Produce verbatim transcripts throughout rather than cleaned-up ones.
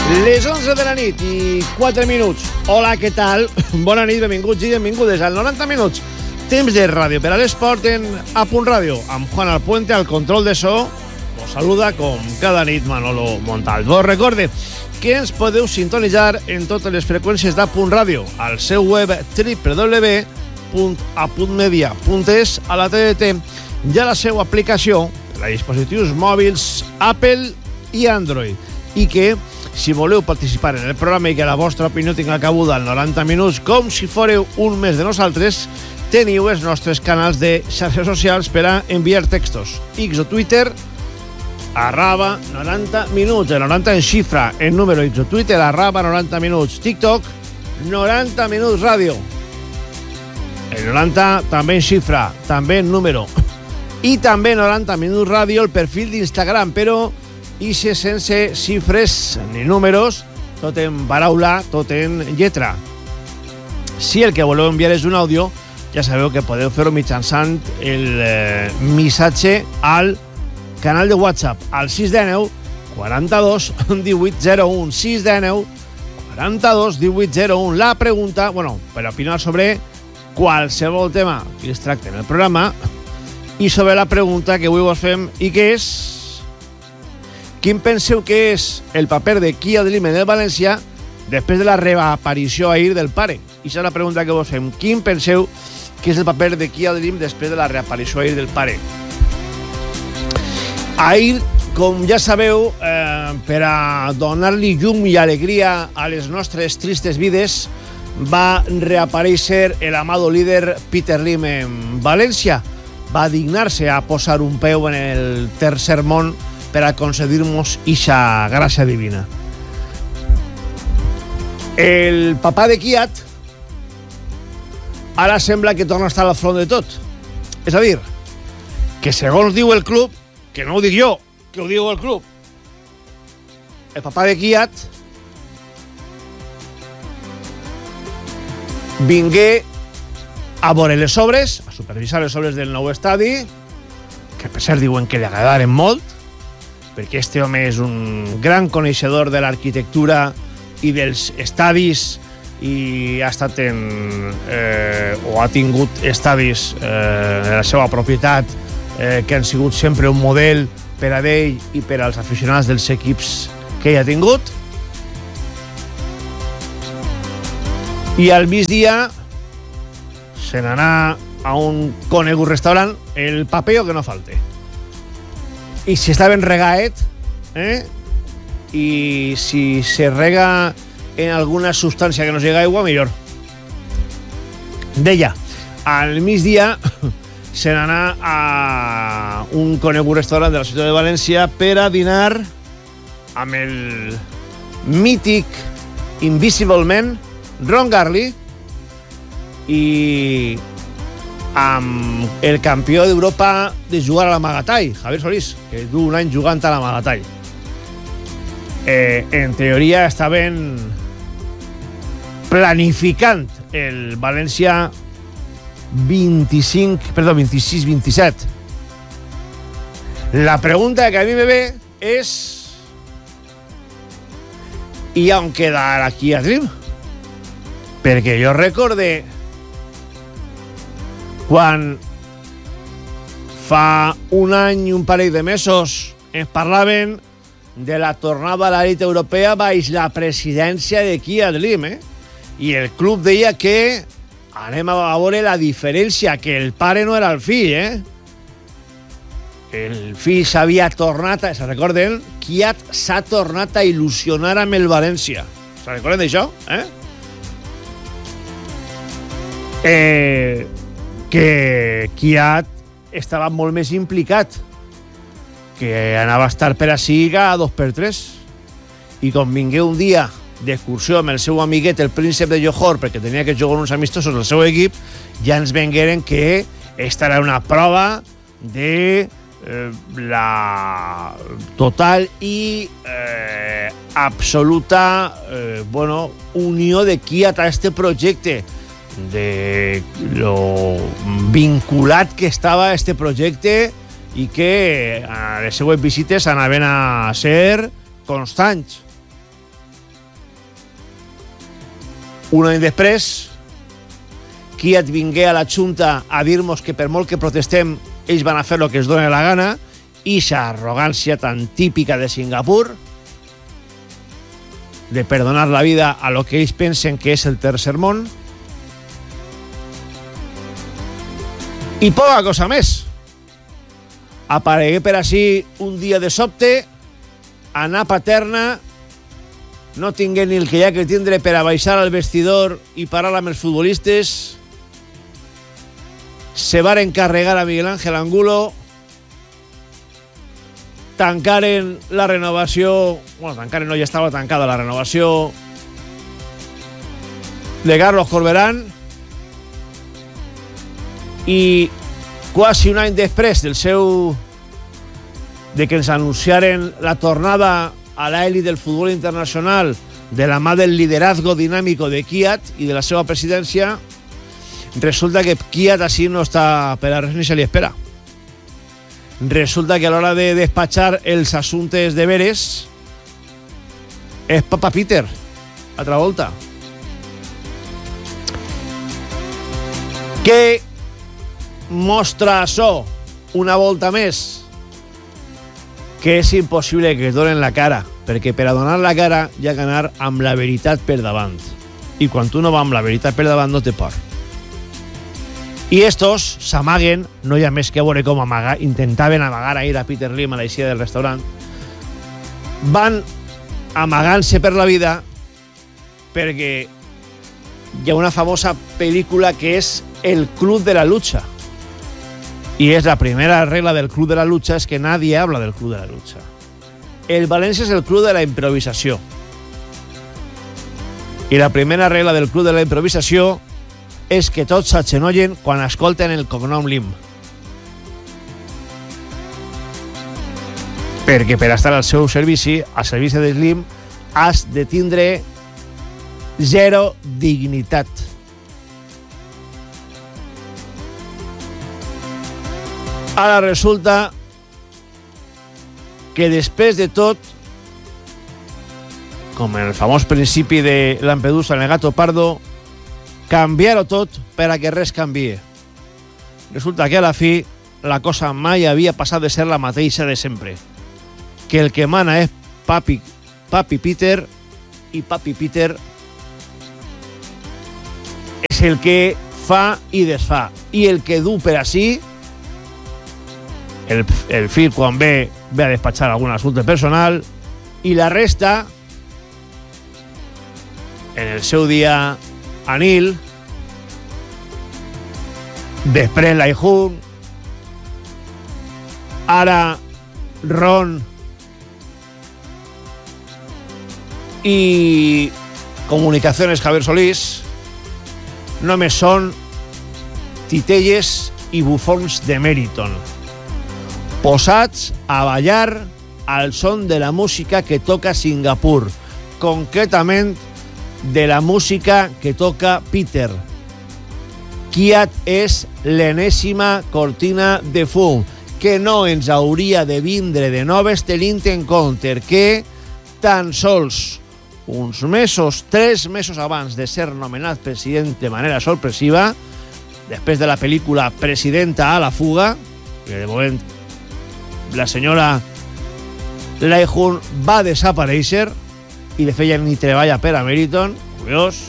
Les onze de la nit i quatre minuts. Hola, què tal? Bona nit, benvinguts i benvingudes al noranta minuts. Temps de ràdio per a l'esport en A Punt Ràdio. Amb Juan Alpuente al control de so. Us saluda com cada nit Manolo Montalvo. Recorde que ens podeu sintonitzar en totes les freqüències d'A Punt Ràdio, al seu web w w w punt a punt media punt es, a la T D T i a la seva aplicació per a dispositius mòbils Apple i Android. I que, si voleu participar en el programa i que la vostra opinió tinga cabuda al noranta minuts, com si fóreu un mes de nosaltres, teniu els nostres canals de xarxes socials per a enviar textos. X o Twitter, arraba noranta minuts, el noranta en xifra, en número X o Twitter, arraba noranta minuts. TikTok, noranta minuts ràdio. El noranta també en xifra, també en número. I també noranta minuts ràdio el perfil d'Instagram, però ixe sense xifres ni números, tot en paraula, tot en lletra. Si el que voleu enviar és un àudio, ja sabeu que podeu fer-ho mitjançant el eh, missatge al canal de WhatsApp, al sis cents nou quaranta-dos divuit zero u, sis cents nou quaranta-dos divuit zero u. La pregunta, bueno, per opinar sobre qualsevol tema que es tracta en el programa, i sobre la pregunta que avui vos fem, i que és: quin penseu que és el paper de Kia Dream en el València després de la reaparició ahir del pare? I és la pregunta que vos fem. Quin penseu que és el paper de Kia Dream després de la reaparició ahir del pare? Ahir, com ja sabeu, eh, per a donar-li llum i alegria a les nostres tristes vides, va reaparèixer el amado líder Peter Lim en València. Va dignar-se a posar un peu en el tercer món per a concedir-nos ixa gràcia divina. El papà de Kiat ara sembla que torna a estar al front de tot. És a dir, que segons diu el club, que no ho dic jo, que ho diu el club, el papà de Kiat vingué a veure les obres, a supervisar les obres del nou estadi, que per cert diuen que li agradaren molt, perquè este home és un gran coneixedor de l'arquitectura i dels estadis, i ha estat en eh, o ha tingut estadis eh, de la seva propietat eh, que han sigut sempre un model per a ell i per als aficionats dels equips que ell ha tingut. I al migdia se n'anà a un conegut restaurant, el Papeo que no falte. I si està ben regaet, eh? I si se rega en alguna substància que no sigui aigua, millor. Deia, al migdia se n'anà a un conegut restaurant de la ciutat de València per a dinar amb el mític Invisible Man, Ron Garley, i amb el campió d'Europa de jugar a l'Amagatall, Javier Solís, que du un any jugant a l'Amagatall. Eh, en teoria estaven planificant el València vint-i-cinc, perdó, vint-i-sis vint-i-set. La pregunta que a mi me ve és: i on queda la Kia Dream? Perquè jo recorde quan fa un any i un parell de mesos ens parlaven de la tornada a l'elit europea baix la presidència de Kia Dream, eh? I el club deia que anem a veure la diferència, que el pare no era el fill, eh? El fill s'havia tornat, a, se recorden? Kiat s'ha tornat a il·lusionar amb el València. Se recorden d'això? Eh? Eh, que Kiat estava molt més implicat, que anava a estar per ací a dos per tres. I com vingué un dia d'excursió amb el seu amiguet, el príncep de Johor, perquè tenia que jugar uns amistosos al seu equip, ja ens vengueren que esta era una prova de eh, la total i eh, absoluta eh, bueno, unió de Kiat a este projecte, de lo vinculat que estava este projecte i que a les seues visites anaven a ser constants. Un any després, Kiat vingué a la Junta a dir-nos que per molt que protestem ells van a fer el que es dona la gana, i esa arrogància tan típica de Singapur de perdonar la vida a lo que ells pensen que és el tercer món. I poca cosa més. Aparegué per així un dia de sobte, anar a Paterna, no tingué ni el que hi ha que tindre per a baixar al vestidor i parar amb els futbolistes. Se van encarregar a Miguel Ángel Angulo, tancaren la renovació, bueno, tancaren no, ja estava tancada la renovació de Carlos Corberán, i quasi un any després del seu de que ens anunciaren la tornada a l'elit del futbol internacional de la mà del liderazgo dinàmico de Kiat i de la seva presidència, resulta que Kiat així no està per a res ni se li espera. Resulta que a l'hora de despatxar els assumptes de veres és Papa Peter, altra volta. Què mostra això una volta més? Que és impossible que es donen la cara, perquè per a donar la cara hi ha que anar amb la veritat per davant. I quan tu no va amb la veritat per davant no té por. I estos s'amaguen, no hi ha més que veure com amagar, intentaven amagar ahir a Peter Lim a l'eixida del restaurant, van amagant-se per la vida perquè hi ha una famosa pel·lícula que és El Club de la Lucha. Y es la primera regla del Club de la Lucha, es que nadie habla del Club de la Lucha. El València és el club de la improvisació. I la primera regla del Club de la Improvisació és que tots s'agenollen quan escolten el cognom Lim. Perquè per estar al seu servici, al servici del Lim, has de tindre zero dignitat. Ara resulta que després de tot, com en el famós principi de Lampedusa en el Gato Pardo, canviar-ho tot per a que res canvie. Resulta que a la fi la cosa mai havia passat de ser la mateixa de sempre. Que el que mana és Papi, Papi Peter, i Papi Peter és el que fa i desfà. I el que du per així, el, el fill quan ve, ve a despatxar algun assumpte personal, i la resta, en el seu dia Anil, després Laihun, ara Ron i Comunicaciones Javier Solís, només són titelles i bufons de Meriton, posats a ballar al son de la música que toca Singapur, concretament de la música que toca Peter. Kiat és l'enèsima cortina de fum que no ens hauria de vindre de noves tenint en compte que tan sols uns mesos, tres mesos abans de ser nomenat president de manera sorpresiva, després de la pel·lícula Presidenta a la fuga, que de moment la senyora Laihun va desaparèixer i de feia ni treballa per a Meriton, curiós.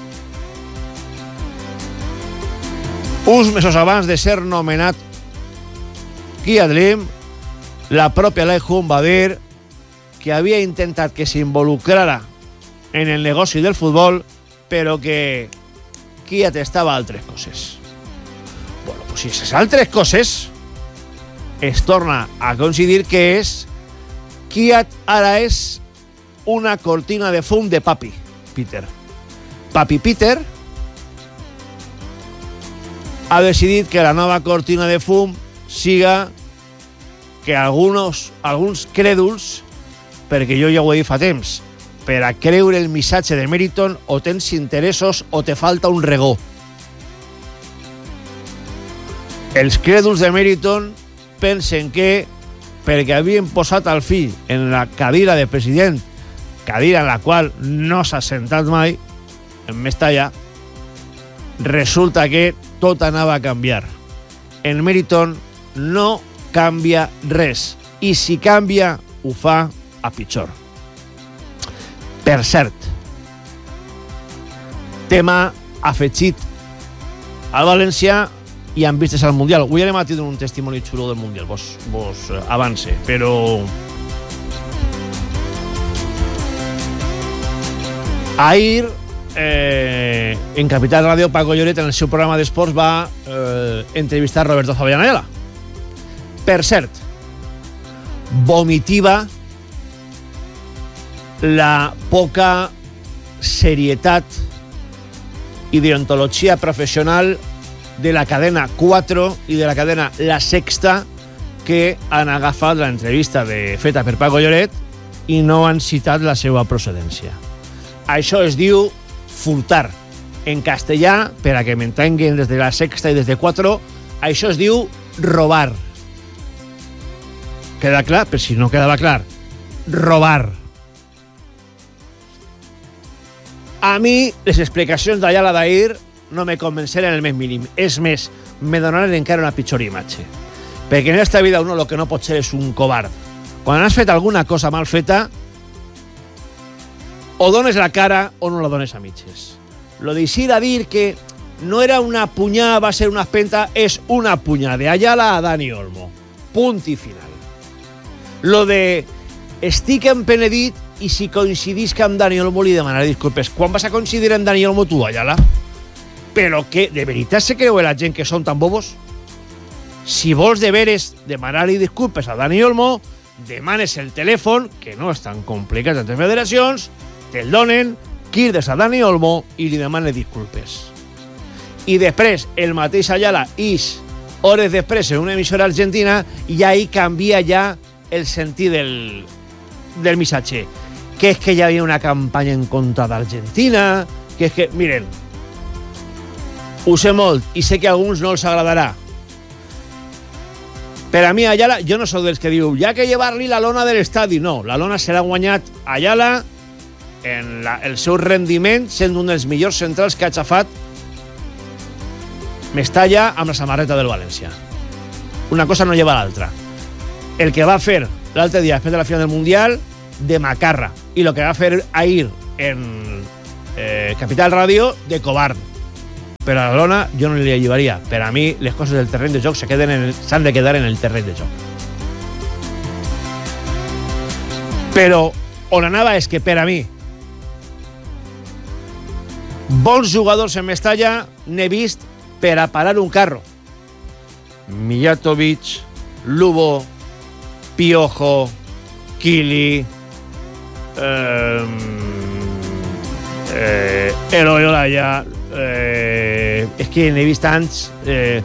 Uns mesos abans de ser nomenat Kiat Lim, la pròpia Laihun va dir que havia intentat que s'involucrara en el negoci del futbol, però que Kiat estava a altres coses. Bueno, pues si esas altres coses es torna a coincidir que és Kiat ara és una cortina de fum de Papi Peter. Papi Peter ha decidit que la nova cortina de fum siga que alguns, alguns crèduls, perquè jo ja ho he dit fa temps, per a creure el missatge de Meriton o tens interessos o te falta un regó. Els crèduls de Meriton pensen que perquè havien posat al fill en la cadira de president, cadira en la qual no s'ha sentat mai, en Mestalla, resulta que tot anava a canviar. En Meriton no canvia res, i si canvia, ho fa a pitjor. Per cert, tema afegit al València i amb vistes al Mundial. Avui anem a tindre un testimoni xulo del Mundial, vos, vos avance, però... Ahir, eh, en Capital Radio, Paco Lloret, en el seu programa d'esports, va eh, entrevistar a Roberto Fabián Ayala. Per cert, vomitiva la poca serietat i deontologia professional de la cadena quatre i de la cadena La Sexta, que han agafat l'entrevista de, feta per Paco Lloret i no han citat la seva procedència. Això es diu furtar. En castellà, per a que m'entenguen des de La Sexta i des de quatre, això es diu robar. Queda clar? Per si no quedava clar. Robar. A mi, les explicacions d'Ayala d'ahir no me convenceren el més mínim. És més, me donaren encara una pitjor imatge. Perquè en esta vida uno lo que no pot ser és un covard. Quan has fet alguna cosa mal feta, o dones la cara o no la dones a mitges. Lo d'eixir a dir que no era una punyada, va ser una espenta, és una punyada de Ayala a Dani Olmo. Punt i final. Lo de estic empenedit i si coincidisc amb Dani Olmo li demanaré disculpes. Quan vas a coincidir amb Dani Olmo tu, Ayala? Però que de veritat se creu la gent que són tan bobos? Si vols de veres demanar-li disculpes a Dani Olmo, demanes el telèfon, que no és tan complicat entre federacions, te'l donen, quirdes a Dani Olmo i li demanes disculpes. I després, el mateix Ayala ix hores després en una emissora argentina i ahí canvia ja el sentit del, del missatge. Que és que hi havia una campanya en contra d'Argentina, que és que, miren, ho sé molt i sé que a alguns no els agradarà. Per a mi, Ayala, jo no soc dels que diu ja que llevar-li la lona de l'estadi. No, la lona serà guanyat Ayala en la, el seu rendiment sent un dels millors centrals que ha aixafat Mestalla amb la samarreta del València. Una cosa no lleva l'altra. El que va fer l'altre dia després de la final del Mundial de macarra i el que va fer ahir en eh, Capital Radio de covard. Però a la lona jo no li llevaria. Per a mi les coses del terreny de joc s'han de quedar en el terreny de joc. Però on anava és que per a mi bons jugadors en Mestalla n'he vist per a parar un carro. Mijatovic, Lugo, Piojo, Kili, eh, eh, Eloi Olaya, eh, és que n'he vist tants eh,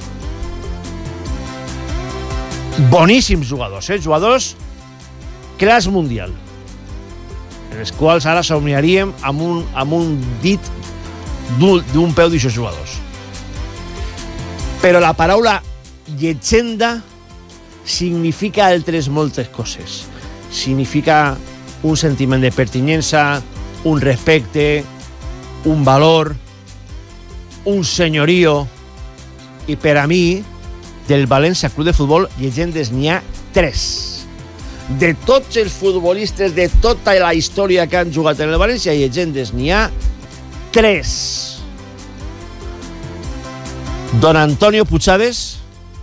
boníssims jugadors, eh? Jugadors clars mundial, en els quals ara somniaríem amb un, amb un dit d'un peu d'aixòs jugadors. Però la paraula llegenda significa altres moltes coses. Significa un sentiment de pertinença, un respecte, un valor, un senyorio. I per a mi, del València Club de Futbol, llegendes n'hi ha tres. De tots els futbolistes de tota la història que han jugat en el València, llegendes n'hi ha tres. Don Antonio Puchades,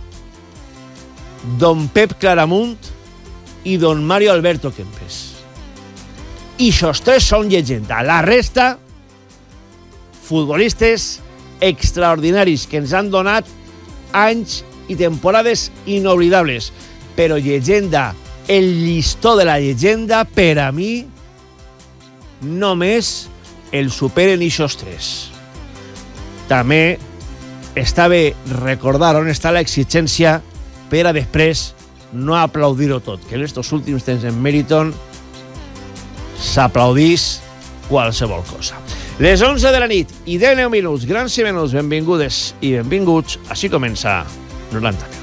Don Pep Claramunt i Don Mario Alberto Kempes. I aquests tres són llegenda. La resta, futbolistes extraordinaris que ens han donat anys i temporades inoblidables. Però llegenda, el llistó de la llegenda, per a mi, només el superen aquests tres. També està bé recordar on està l'exigència per a després no aplaudir-ho tot, que en aquests últims temps en Meriton s'aplaudís qualsevol cosa. Les onze de la nit i deu minuts, grans i menuts, benvingudes i benvinguts, així comença noranta.